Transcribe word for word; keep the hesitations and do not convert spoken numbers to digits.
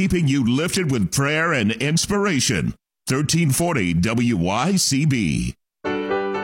keeping you lifted with prayer and inspiration. thirteen forty W Y C B.